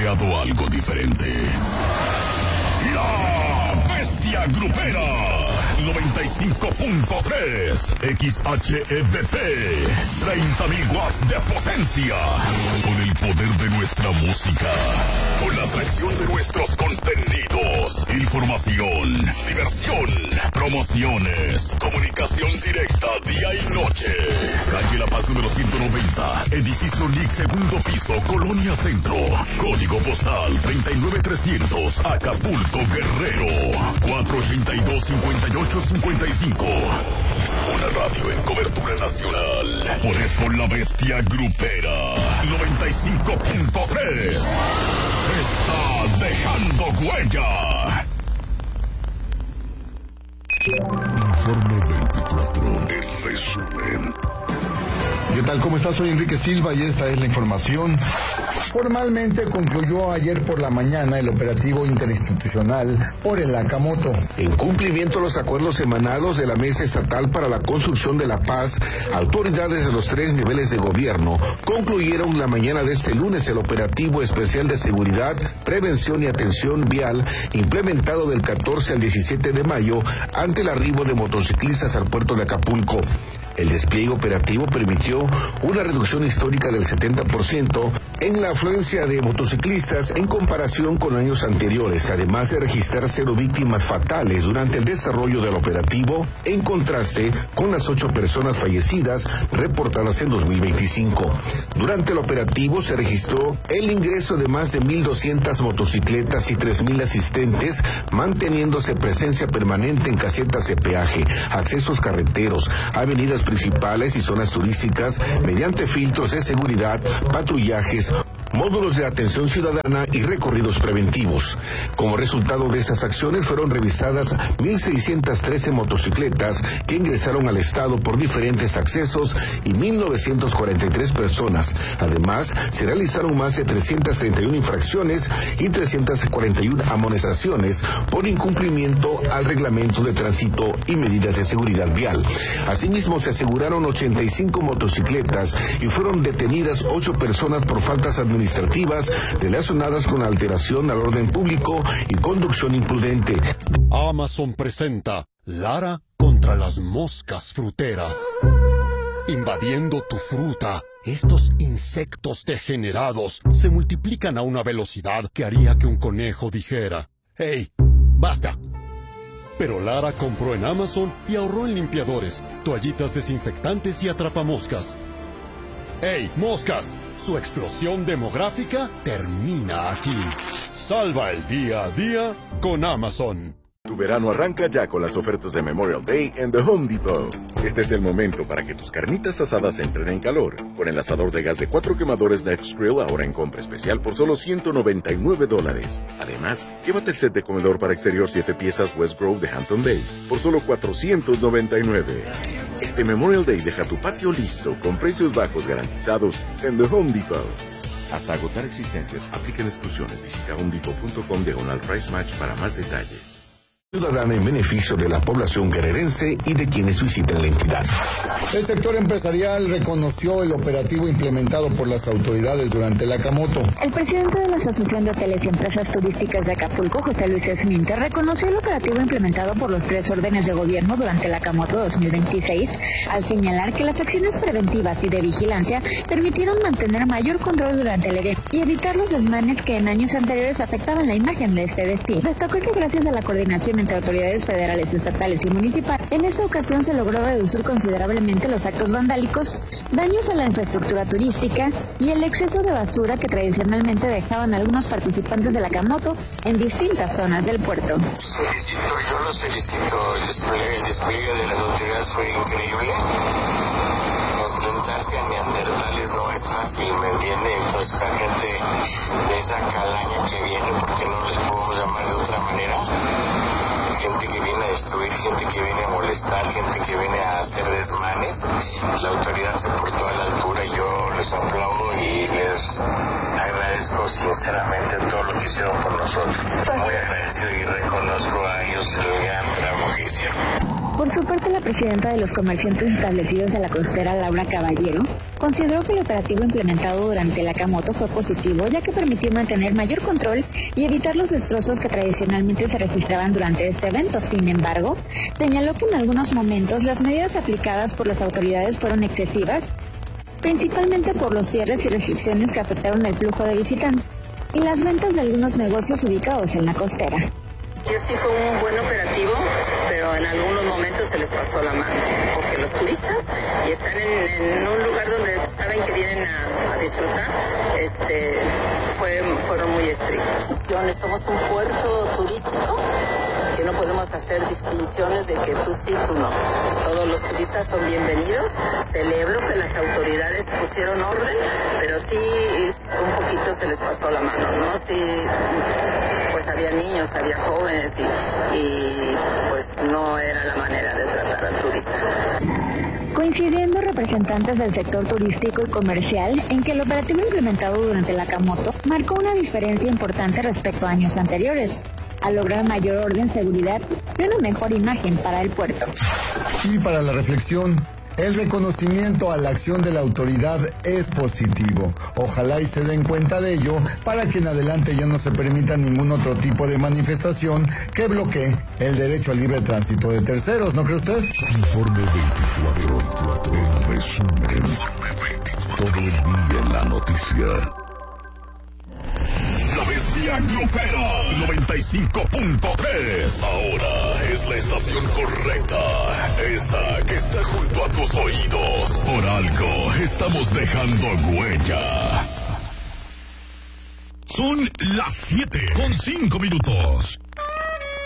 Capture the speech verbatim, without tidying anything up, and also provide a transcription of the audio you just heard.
creado algo diferente. La Bestia Grupera noventa y cinco punto tres X H E V P, treinta mil watts de potencia, con el poder de nuestra música, con la atracción de nuestros contenidos, información, diversión, promociones, comunicación directa día y noche. Calle La Paz número ciento noventa, edificio L I C, segundo piso, Colonia Centro, código postal treinta y nueve trescientos, Acapulco, Guerrero, cuatro ochenta y dos, cincuenta y ocho cincuenta y cinco. Una radio en cobertura nacional. Por eso la Bestia Grupera noventa y cinco punto tres está dejando huella. Informe veinticuatro, el resumen. ¿Qué tal? ¿Cómo estás? Soy Enrique Silva y esta es la información. Formalmente concluyó ayer por la mañana el operativo interinstitucional por el Nakamoto. En cumplimiento a los acuerdos emanados de la Mesa Estatal para la Construcción de la Paz, autoridades de los tres niveles de gobierno concluyeron la mañana de este lunes el operativo especial de seguridad, prevención y atención vial implementado del catorce al diecisiete de mayo ante el arribo de motociclistas al puerto de Acapulco. El despliegue operativo permitió una reducción histórica del setenta por ciento en la afluencia de motociclistas en comparación con años anteriores, además de registrar cero víctimas fatales durante el desarrollo del operativo, en contraste con las ocho personas fallecidas reportadas en dos mil veinticinco. Durante el operativo se registró el ingreso de más de mil doscientas motocicletas y tres mil asistentes, manteniéndose presencia permanente en casetas de peaje, accesos carreteros, avenidas principales y zonas turísticas mediante filtros de seguridad, patrullajes, módulos de atención ciudadana y recorridos preventivos. Como resultado de estas acciones fueron revisadas mil seiscientas trece motocicletas que ingresaron al estado por diferentes accesos y mil novecientas cuarenta y tres personas. Además, se realizaron más de trescientas treinta y una infracciones y trescientas cuarenta y una amonestaciones por incumplimiento al reglamento de tránsito y medidas de seguridad vial. Asimismo, se aseguraron ochenta y cinco motocicletas y fueron detenidas ocho personas por faltas administrativas administrativas relacionadas con alteración al orden público y conducción imprudente. Amazon presenta Lara contra las moscas fruteras. Invadiendo tu fruta, estos insectos degenerados se multiplican a una velocidad que haría que un conejo dijera: ¡Hey, basta! Pero Lara compró en Amazon y ahorró en limpiadores, toallitas desinfectantes y atrapamoscas. ¡Hey, moscas! Su explosión demográfica termina aquí. Salva el día a día con Amazon. Tu verano arranca ya con las ofertas de Memorial Day en The Home Depot. Este es el momento para que tus carnitas asadas entren en calor. Con el asador de gas de cuatro quemadores Next Grill ahora en compra especial por solo ciento noventa y nueve dólares. Además, llévate el set de comedor para exterior siete piezas West Grove de Hampton Bay por solo cuatrocientos noventa y nueve. Este Memorial Day deja tu patio listo con precios bajos garantizados en The Home Depot. Hasta agotar existencias, apliquen exclusiones. Visita home depot punto com diagonal price match para más detalles. Ciudadana en beneficio de la población guerrerense y de quienes visiten la entidad. El sector empresarial reconoció el operativo implementado por las autoridades durante el Nakamoto. El presidente de la Asociación de Hoteles y Empresas Turísticas de Acapulco, José Luis Esminte, reconoció el operativo implementado por los tres órdenes de gobierno durante el Nakamoto dos mil veintiséis, al señalar que las acciones preventivas y de vigilancia permitieron mantener mayor control durante el evento y evitar los desmanes que en años anteriores afectaban la imagen de este destino. Destacó que gracias a la coordinación entre autoridades federales, estatales y municipales, en esta ocasión se logró reducir considerablemente los actos vandálicos, daños a la infraestructura turística y el exceso de basura que tradicionalmente dejaban algunos participantes de la Nakamoto en distintas zonas del puerto. Felicito, yo los felicito, el despliegue, el despliegue de las autoridades fue increíble. Enfrentarse a neandertales no es fácil, ¿me entiende? Entonces la gente de esa calaña que viene, porque no les podemos llamar de otra manera, gente que viene a destruir, gente que viene a molestar, gente que viene a hacer desmanes, la autoridad se portó a la altura y yo les aplaudo y les agradezco sinceramente todo lo que hicieron por nosotros. Muy agradecido y reconozco a ellos el gran trabajo que hicieron. Por su parte, la presidenta de los comerciantes establecidos de la costera, Laura Caballero, consideró que el operativo implementado durante la Camoto fue positivo, ya que permitió mantener mayor control y evitar los destrozos que tradicionalmente se registraban durante este evento. Sin embargo, señaló que en algunos momentos las medidas aplicadas por las autoridades fueron excesivas, principalmente por los cierres y restricciones que afectaron el flujo de visitantes y las ventas de algunos negocios ubicados en la costera. Sí fue un buen operativo, pero en algunos momentos se les pasó la mano, porque los turistas y están en, en un lugar donde saben que vienen a, a disfrutar, este, fue, fueron muy estrictos. Somos un puerto turístico que no podemos hacer distinciones de que tú sí, tú no. Todos los turistas son bienvenidos. Celebro que las autoridades pusieron orden, pero sí un poquito se les pasó la mano, ¿no? Sí, pues había niños, había jóvenes y, y pues no era la manera de tratar al turista. Coincidiendo representantes del sector turístico y comercial en que el operativo implementado durante la Camoto marcó una diferencia importante respecto a años anteriores, al lograr mayor orden, seguridad y una mejor imagen para el puerto. Y para la reflexión, el reconocimiento a la acción de la autoridad es positivo. Ojalá y se den cuenta de ello para que en adelante ya no se permita ningún otro tipo de manifestación que bloquee el derecho al libre tránsito de terceros, ¿no cree usted? Informe veinticuatro, en resumen, Informe veinticuatro. Todo el día en la noticia. La Bestia Grupera noventa y cinco punto tres. Ahora es la estación correcta. Esa que está junto a tus oídos. Por algo estamos dejando huella. Son las siete con cinco minutos.